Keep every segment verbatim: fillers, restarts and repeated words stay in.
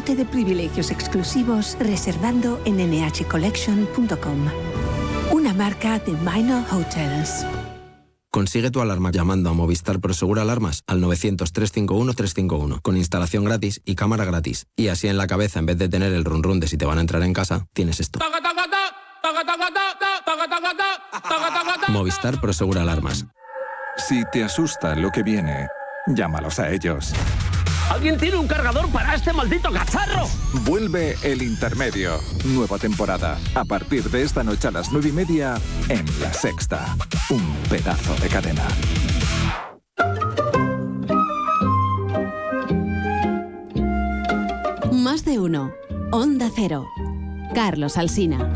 Dótate de privilegios exclusivos reservando en ene hache collection punto com. Una marca de Minor Hotels. Consigue tu alarma llamando a Movistar Prosegur Alarmas al novecientos, trescientos cincuenta y uno, trescientos cincuenta y uno, con instalación gratis y cámara gratis. Y así en la cabeza, en vez de tener el run run de si te van a entrar en casa, tienes esto. Movistar Prosegur Alarmas. Si te asusta lo que viene, llámalos a ellos. ¿Alguien tiene un cargador para este maldito cacharro? Vuelve El Intermedio. Nueva temporada. A partir de esta noche a las nueve y media en La Sexta. Un pedazo de cadena. Más de uno. Onda Cero. Carlos Alsina.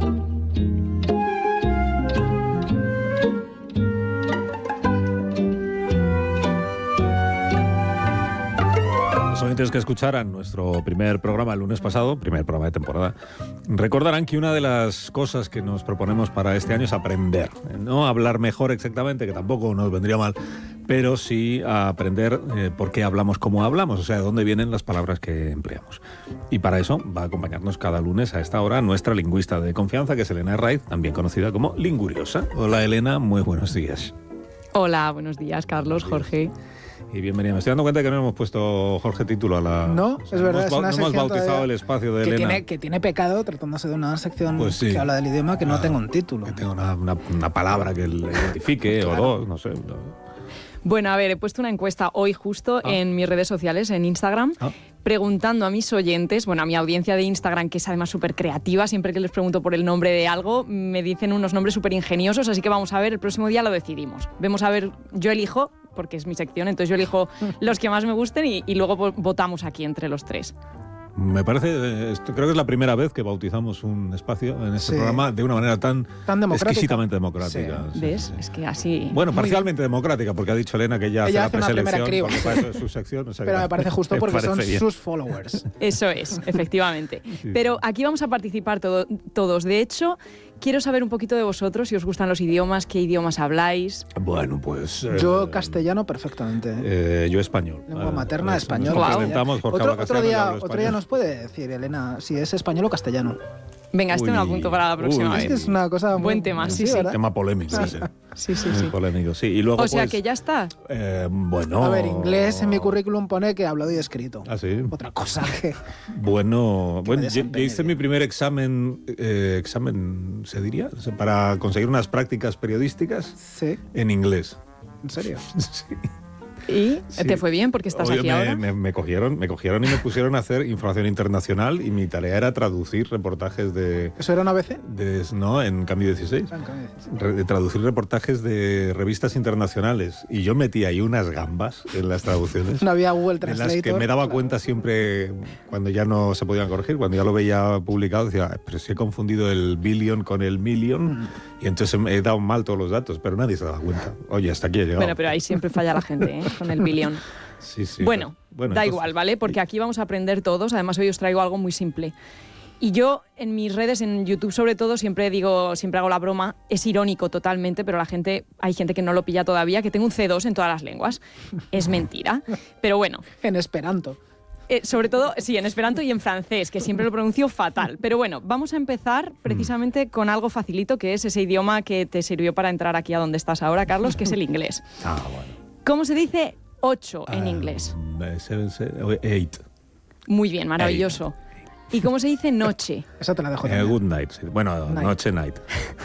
Los oyentes que escucharan nuestro primer programa el lunes pasado, primer programa de temporada, recordarán que una de las cosas que nos proponemos para este año es aprender. No hablar mejor exactamente, que tampoco nos vendría mal, pero sí a aprender eh, por qué hablamos como hablamos, o sea, de dónde vienen las palabras que empleamos. Y para eso va a acompañarnos cada lunes a esta hora nuestra lingüista de confianza, que es Elena Herraiz, también conocida como Linguriosa. Hola Elena, muy buenos días. Hola, buenos días, Carlos, Jorge. Y bienvenida. Me estoy dando cuenta que no hemos puesto, Jorge, título a la... No, o sea, es verdad, hemos, es una no hemos sección bautizado el espacio de que Elena. Tiene, que tiene pecado tratándose de una sección Pues sí. que habla del idioma que no Ah, tenga un título. Que tenga una, una, una palabra que le identifique, claro. O dos, no sé. Bueno, a ver, he puesto una encuesta hoy justo ah. en mis redes sociales, en Instagram, ah. preguntando a mis oyentes, bueno, a mi audiencia de Instagram, que es además súper creativa, siempre que les pregunto por el nombre de algo, me dicen unos nombres súper ingeniosos, así que vamos a ver, el próximo día lo decidimos. Vamos a ver, yo elijo, porque es mi sección, entonces yo elijo los que más me gusten y, y luego votamos aquí entre los tres. Me parece, esto, creo que es la primera vez que bautizamos un espacio en este sí. programa de una manera tan, tan democrática. exquisitamente democrática. Sí. Sí, ¿Ves? sí. Es que así... Bueno, parcialmente democrática, porque ha dicho Elena que ella, ella hace la preselección, porque para eso es su sección. O sea, pero me parece justo porque son bien. sus followers. Eso es, efectivamente. Sí. Pero aquí vamos a participar todo, todos. De hecho, quiero saber un poquito de vosotros, si os gustan los idiomas, qué idiomas habláis. Bueno, pues... Eh, yo castellano perfectamente. Eh, yo español. Lengua materna, eh, español. Nos presentamos, Jorge otro, otro, día, otro día nos puede decir, Elena, si es español o castellano. Venga, este uy, me lo apunto para la próxima uy, vez. Es que es una cosa muy... Buen tema, sí, sí. ¿verdad? Tema polémico ese. Sí, sí, Muy sí. polémico, sí. Y luego, o sea, pues, que ya está. Eh, bueno... A ver, inglés en mi currículum pone que hablado y escrito. ¿Ah, sí? Otra cosa que... Bueno, que bueno yo, yo hice mi primer examen, eh, examen, ¿se diría? O sea, para conseguir unas prácticas periodísticas sí. en inglés. ¿En serio? Sí. ¿Y sí. te fue bien porque estás Obvio, aquí me, ahora? Me, me, cogieron, me cogieron y me pusieron a hacer información internacional y mi tarea era traducir reportajes de... ¿Eso era una A B C? De, no, en Cambio dieciséis. Ah, en Cambio dieciséis. Re, de traducir reportajes de revistas internacionales. Y yo metí ahí unas gambas en las traducciones. No había Google Translator. En las que me daba claro. cuenta siempre cuando ya no se podían corregir, cuando ya lo veía publicado, decía, pero si he confundido el billion con el million, mm. y entonces he dado mal todos los datos, pero nadie se daba cuenta. Oye, hasta aquí he llegado. Bueno, pero ahí siempre falla la gente, ¿eh? Con el billion. Sí, sí, bueno, bueno, da entonces, igual, ¿vale? Porque aquí vamos a aprender todos. Además, hoy os traigo algo muy simple. Y yo, en mis redes, en YouTube sobre todo, siempre digo, siempre hago la broma. Es irónico totalmente, pero la gente, hay gente que no lo pilla todavía, que tengo un ce dos en todas las lenguas. Es mentira. Pero bueno. En esperanto. Eh, sobre todo, sí, en esperanto y en francés, que siempre lo pronuncio fatal. Pero bueno, vamos a empezar precisamente con algo facilito, que es ese idioma que te sirvió para entrar aquí a donde estás ahora, Carlos, que es el inglés. Ah, bueno. ¿Cómo se dice ocho en um, inglés? Seven, seven, eight. Muy bien, maravilloso. Eight. ¿Y cómo se dice noche? Esa te la dejo. Eh, good night. Sí. Bueno, night. Noche, night.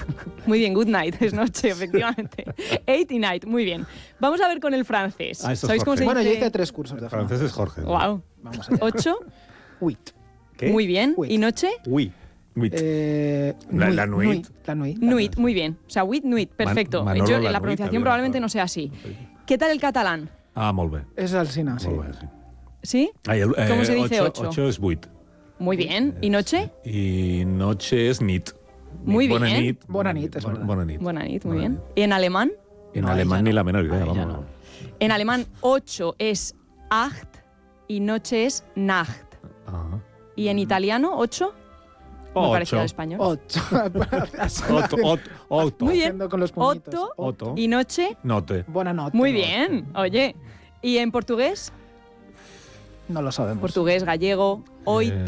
Muy bien, good night, es noche, efectivamente. Eight y night, muy bien. Vamos a ver con el francés. Ah, ¿Sabéis cómo se bueno, dice? yo hice tres cursos de francés. Francés es Jorge. Wow. Vamos allá. Ocho. Huit. ¿Qué? Muy bien. Huit. ¿Y noche? Oui. Nuit. Eh, la, nuit, la nuit. nuit. La nuit. Nuit, muy bien. O sea, huit, nuit, perfecto. Man, yo, la, la nuit, pronunciación probablemente no sea así. ¿Qué tal el catalán? Ah, molt bé. Es Alsina, sí. Molt bé, sí. ¿Sí? Ay, el, eh, ¿Cómo se dice ocho? ocho? Ocho es vuit. Muy bien. ¿Y noche? Y noche es nit. Muy bien. Bona nit. Bona nit, es verdad. Bona nit. Bona nit, muy bien. ¿Y en alemán? En no, alemán ni no. la menor idea, Ay, vamos. no. En alemán, ocho es acht y noche es nacht. Ajá. ¿Y en italiano, ocho? Muy parecido al español. Ocho. Otto, otto, otto. Muy bien. Con los puñitos. Otto. Otto. ¿Y noche? Note. Buena nota. Muy bien. Oye. ¿Y en portugués? No lo sabemos. Portugués, gallego, hoy. Eh,